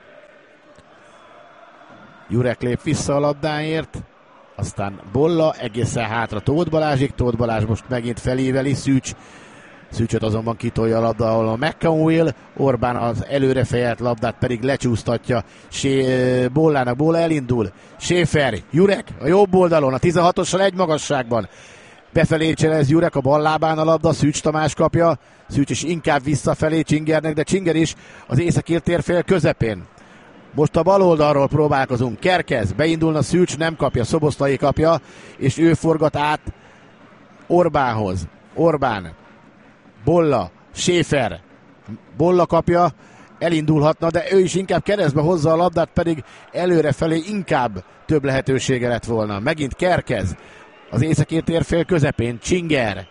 Jurek lép vissza a labdáért, aztán Bolla egészen hátra Tóth Balázsig, Tóth Balázs most megint felíveli, Szűcs. Szűcsöt azonban kitolja a labda, ahol a McConville, Orbán az előre fejelt labdát pedig lecsúsztatja Sé, Bollának, Bolla elindul, Schäfer, Jurek a jobb oldalon, a tizenhatossal egy magasságban, befelé cselez Jurek, a bal lábán a labda, Szűcs Tamás kapja, Szűcs is inkább visszafelé Csingernek, de Csinger is az északír térfél közepén. Most a bal oldalról próbálkozunk, Kerkez, beindulna Szűcs, nem kapja, Szoboszlai kapja, és ő forgat át Orbánhoz. Orbán, Bolla, Schäfer, Bolla kapja, elindulhatna, de ő is inkább keresztbe hozza a labdát, pedig előrefelé inkább több lehetősége lett volna. Megint Kerkez, az északír térfél közepén, Csinger.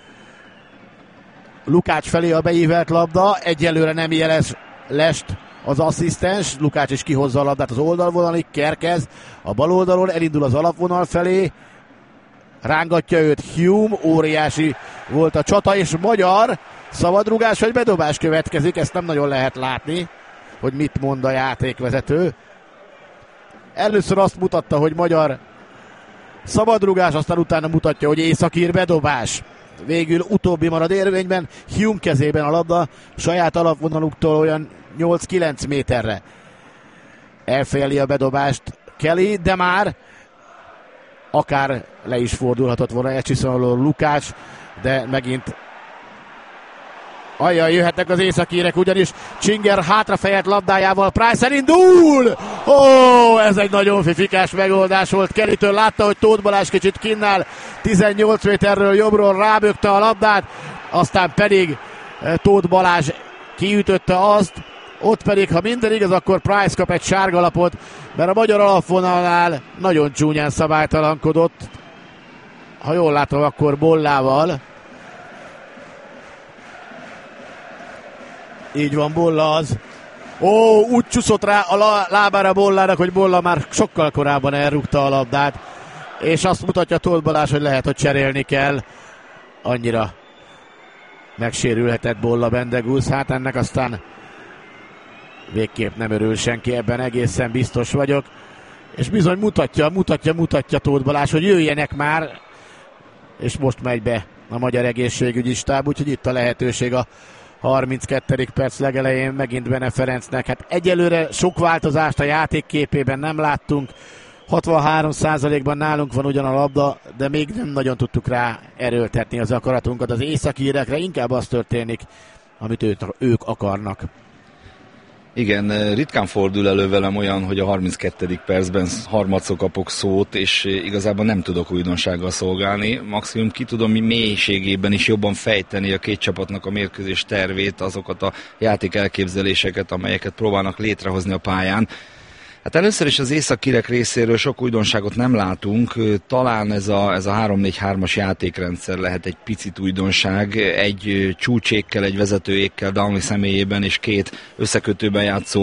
Lukács felé a beívelt labda, egyelőre nem jelez Lest az asszisztens, Lukács is kihozza a labdát az oldalvonalig, Kerkez a bal oldalon, elindul az alapvonal felé, rángatja őt Hume, óriási volt a csata, és magyar szabadrugás vagy bedobás következik, ezt nem nagyon lehet látni, hogy mit mond a játékvezető. Először azt mutatta, hogy magyar szabadrugás, aztán utána mutatja, hogy északír bedobás. Végül utóbbi marad érvényben, Hume kezében a labda, saját alapvonaluktól olyan nyolc-kilenc méterre. Elfejeli a bedobást Kelly, de már akár le is fordulhatott volna Ecsiszonaló Lukács, de megint ajjaj, jöhetnek az északírek, ugyanis Csinger hátrafejelt labdájával Price elindul! Ó, ez egy nagyon fifikás megoldás volt Kellytől, látta, hogy Tóth Balázs kicsit kinnál, tizennyolc méterről jobbról rábökte a labdát, aztán pedig Tóth Balázs kiütötte azt, ott pedig, ha minden igaz, akkor Price kap egy sárgalapot, mert a magyar alapvonalnál nagyon csúnyán szabálytalankodott, ha jól látom, akkor Bollával. Így van, Bolla az. Ó, úgy csúszott rá a lábára Bollának, hogy Bolla már sokkal korábban elrúgta a labdát, és azt mutatja Tóth Balázs, hogy lehet, hogy cserélni kell. Annyira megsérülhetett Bolla Bendegusz, hát ennek aztán végképp nem örül senki, ebben egészen biztos vagyok. És bizony mutatja, mutatja, mutatja Tóth Balázs, hogy jöjjenek már, és most megy be a magyar egészségügyi stáb, úgyhogy itt a lehetőség a harminckettedik perc legelején megint Bene Ferencnek. Hát egyelőre sok változást a játékképében nem láttunk. hatvanhárom százalékban nálunk van ugyan a labda, de még nem nagyon tudtuk rá erőltetni az akaratunkat. Az északírekre inkább az történik, amit ők, ők akarnak. Igen, ritkán fordul elő velem olyan, hogy a harminckettedik percben harmadszor kapok szót, és igazából nem tudok újdonsággal szolgálni. Maximum ki tudom mélységében is jobban fejteni a két csapatnak a mérkőzés tervét, azokat a játék elképzeléseket, amelyeket próbálnak létrehozni a pályán. Hát először is az északírek részéről sok újdonságot nem látunk, talán ez a, ez a három négy hármas játékrendszer lehet egy picit újdonság, egy csúcsékkel, egy vezetőékkel Downey személyében és két összekötőben játszó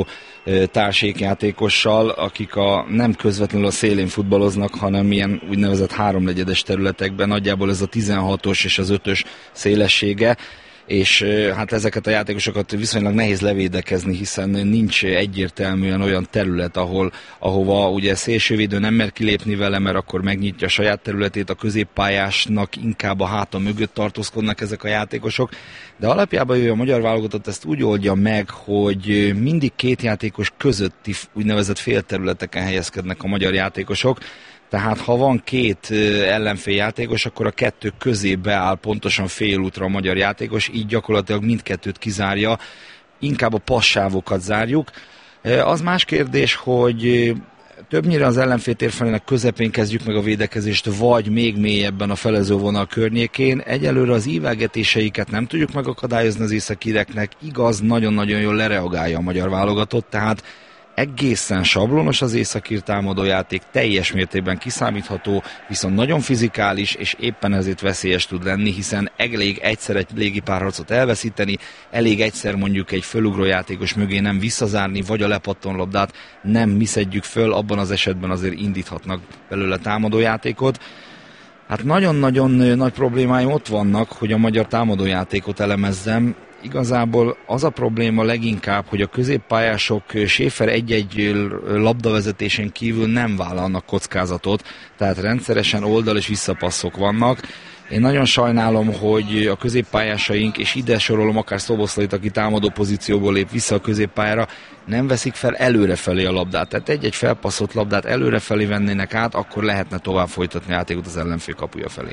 társékjátékossal, akik a, nem közvetlenül a szélén futballoznak, hanem ilyen úgynevezett háromnegyedes területekben, nagyjából ez a tizenhatos és az ötös szélessége, és hát ezeket a játékosokat viszonylag nehéz levédekezni, hiszen nincs egyértelműen olyan terület, ahol, ahova ugye szélsővédő nem mer kilépni vele, mert akkor megnyitja a saját területét, a középpályásnak inkább a háta mögött tartózkodnak ezek a játékosok, de alapjában a magyar válogatott ezt úgy oldja meg, hogy mindig két játékos közötti úgynevezett félterületeken helyezkednek a magyar játékosok. Tehát ha van két ellenfél játékos, akkor a kettő közé beáll pontosan félútra a magyar játékos, így gyakorlatilag mindkettőt kizárja, inkább a passávokat zárjuk. Az más kérdés, hogy többnyire az ellenfél térfelének közepén kezdjük meg a védekezést, vagy még mélyebben a felezővonal környékén. Egyelőre az ívelgetéseiket nem tudjuk megakadályozni az északíreknek, igaz, nagyon-nagyon jól lereagálja a magyar válogatott, tehát egészen sablonos az északír támadójáték, teljes mértékben kiszámítható, viszont nagyon fizikális, és éppen ezért veszélyes tud lenni, hiszen elég egyszer egy légipárharcot elveszíteni, elég egyszer mondjuk egy fölugró játékos mögé nem visszazárni, vagy a lepattonlabdát nem mi szedjük föl, abban az esetben azért indíthatnak belőle támadójátékot. Hát nagyon-nagyon nagy problémáim ott vannak, hogy a magyar támadójátékot elemezzem. Igazából az a probléma leginkább, hogy a középpályások Schäfer egy-egy labdavezetésen kívül nem vállalnak kockázatot, tehát rendszeresen oldal- és visszapasszok vannak. Én nagyon sajnálom, hogy a középpályásaink, és ide sorolom akár Szoboszlait, aki támadó pozícióból lép vissza a középpályára, nem veszik fel előrefelé a labdát. Tehát egy-egy felpasszott labdát előrefelé vennének át, akkor lehetne tovább folytatni játékot az ellenfél kapuja felé.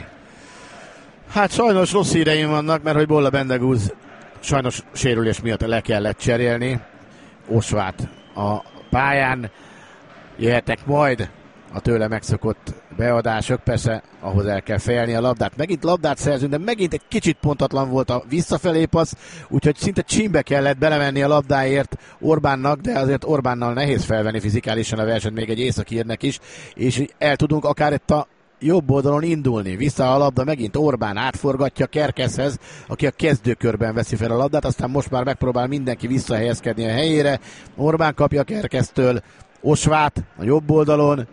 Hát sajnos rossz híreim vannak, mert hogy Bolla Bendegúz sajnos sérülés miatt le kellett cserélni. Osvát a pályán, jöhetnek majd a tőle megszokott beadások, persze ahhoz el kell fejelni a labdát. Megint labdát szerzünk, de megint egy kicsit pontatlan volt a visszafelé passz, úgyhogy szinte csímbe kellett belemenni a labdáért Orbánnak, de azért Orbánnal nehéz felvenni fizikálisan a versenyt, még egy északírnek is, és el tudunk akár itt a jobb oldalon indulni. Vissza a labda, megint Orbán átforgatja Kerkeszhez, aki a kezdőkörben veszi fel a labdát, aztán most már megpróbál mindenki visszahelyezkedni a helyére. Orbán kapja Kerkesztől Osvát a jobb oldalon.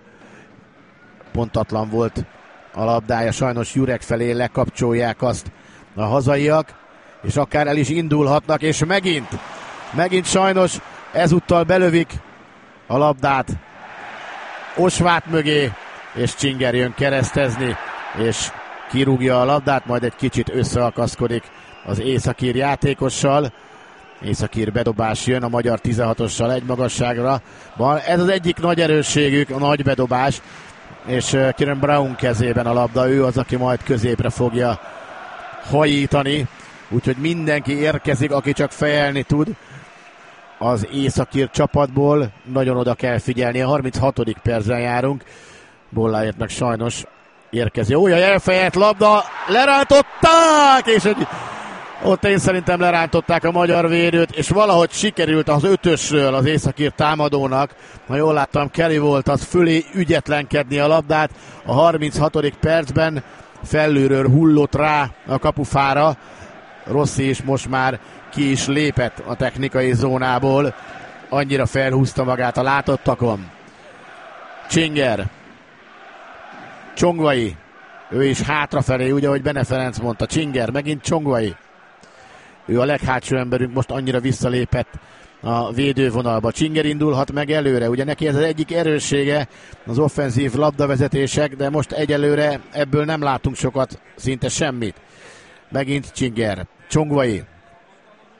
Pontatlan volt a labdája, sajnos Jurek felé lekapcsolják azt a hazaiak, és akár el is indulhatnak, és megint, megint sajnos ezúttal belövik a labdát Osvát mögé, és Csinger jön keresztezni, és kirúgja a labdát, majd egy kicsit összeakaszkodik az északír játékossal. Északír bedobás jön a magyar tizenhatossal egy magasságra. Ez az egyik nagy erősségük, a nagy bedobás, és Kieran Brown kezében a labda, ő az, aki majd középre fogja hajítani, úgyhogy mindenki érkezik, aki csak fejelni tud az északír csapatból. Nagyon oda kell figyelni, a harminchatodik percben járunk. Bolláért meg sajnos érkezik. Ó, jaj, elfejelt labda, lerántották, és egy, ott én szerintem lerántották a magyar védőt, és valahogy sikerült az ötösről az északír támadónak, ha jól láttam, Kelly volt az, fölé ügyetlenkedni a labdát. A harminchatodik percben felülről hullott rá a kapufára. Rossi is most már ki is lépett a technikai zónából, annyira felhúzta magát a látottakon. Csinger, Csongvai, ő is hátrafelé, ugye, ahogy Bene Ferenc mondta. Csinger, megint Csongvai. Ő a leghátsó emberünk, most annyira visszalépett a védővonalba. Csinger indulhat meg előre, ugye neki ez az egyik erőssége, az offenzív labdavezetések, de most egyelőre ebből nem látunk sokat, szinte semmit. Megint Csinger, Csongvai.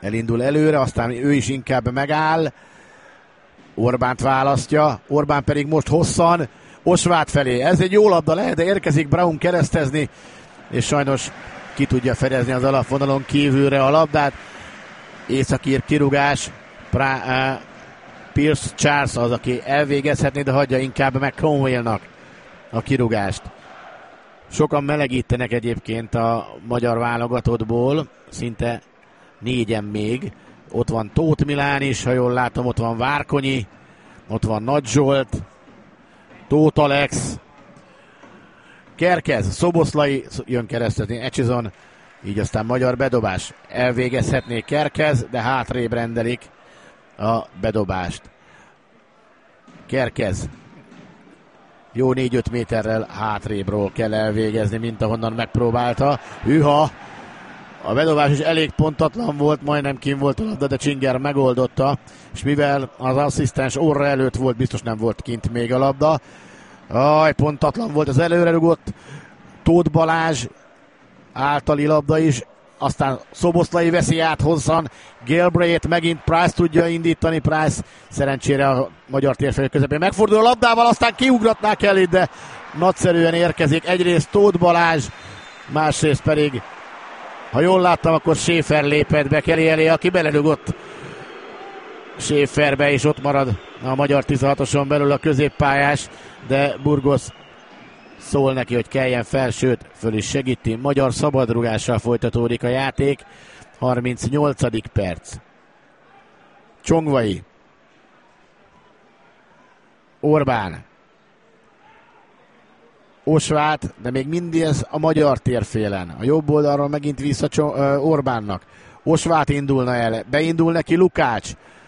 elindul előre, aztán ő is inkább megáll. Orbánt választja, Orbán pedig most hosszan Osvát felé. Ez egy jó labda lehet, de érkezik Braun keresztezni, és sajnos ki tudja fedezni az alapvonalon kívülre a labdát. Északír kirúgás, Pra, uh, Pierce Charles az, aki elvégezhetné, de hagyja inkább meg Conwell-nak a kirúgást. Sokan melegítenek egyébként a magyar válogatottból, szinte négyen még. Ott van Tóth Milán is, ha jól látom, ott van Várkonyi, ott van Nagy Zsolt, Tóth Alex, Kerkez, Szoboszlai jön keresztezni, Echizon, így aztán magyar bedobás. Elvégezhetné Kerkez, de hátrébb rendelik a bedobást. Kerkez jó négy-öt méterrel hátrébről kell elvégezni, mint ahonnan megpróbálta. Hűha! A bedobás is elég pontatlan volt, majdnem kim volt a labda, de Csinger megoldotta, és mivel az asszisztens orra előtt volt, biztos nem volt kint még a labda. Aj, pontatlan volt az előrerugott Tóth Balázs általi labda is, aztán Szoboszlai veszi át hosszan, Galbraith megint Price tudja indítani, Price szerencsére a magyar térfél közepén megfordul a labdával, aztán kiugratná Kelly, de nagyszerűen érkezik. Egyrészt Tóth Balázs, másrészt pedig, ha jól láttam, akkor Schäfer lépett be Kelly elé, aki belerugott Schäferbe, és ott marad a magyar tizenhatoson belül a középpályás, de Burgos szól neki, hogy keljen fel, sőt, föl is segíti. Magyar szabadrugással folytatódik a játék. harmincnyolcadik perc. Csongvai. Orbán. Osvát, de még mindig ez a magyar térfélen. A jobb oldalról megint vissza Orbánnak. Osvát indulna el, beindul neki Lukács.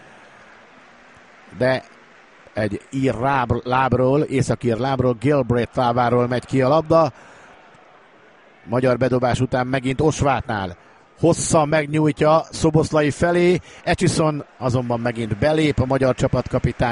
De egy ír lábról, északír lábról, Galbraith lábáról megy ki a labda. Magyar bedobás után megint Osvátnál. Hosszan megnyújtja Szoboszlai felé. Echison azonban megint belép, a magyar csapatkapitány